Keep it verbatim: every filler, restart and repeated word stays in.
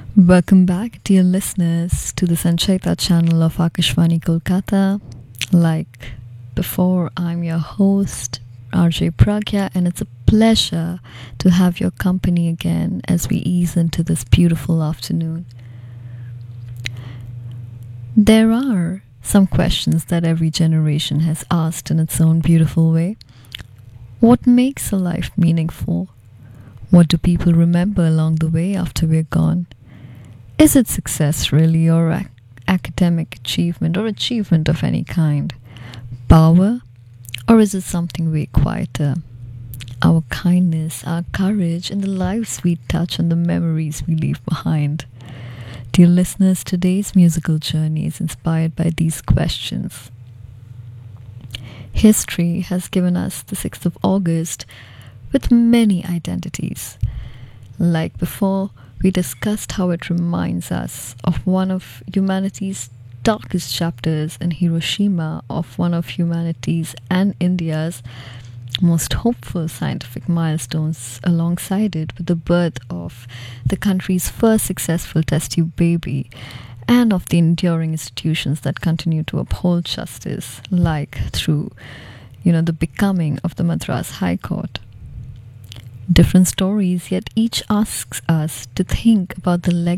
Welcome back, dear listeners, to the Sanchaita channel of Akashvani Kolkata. Like before, I'm your host, R J Pragya, and it's a pleasure to have your company again as we ease into this beautiful afternoon. There are some questions that every generation has asked in its own beautiful way. What makes a life meaningful? What do people remember along the way after we're gone? Is it success really, or ac- academic achievement, or achievement of any kind? Power, or is it something way quieter? Our kindness, our courage, and the lives we touch and the memories we leave behind. Dear listeners, today's musical journey is inspired by these questions. History has given us the sixth of August with many identities. Like before, we discussed how it reminds us of one of humanity's darkest chapters in Hiroshima, of one of humanity's and India's most hopeful scientific milestones, alongside it with the birth of the country's first successful test tube baby, and of the enduring institutions that continue to uphold justice, like through, you know, the becoming of the Madras High Court. Different stories, yet each asks us to think about the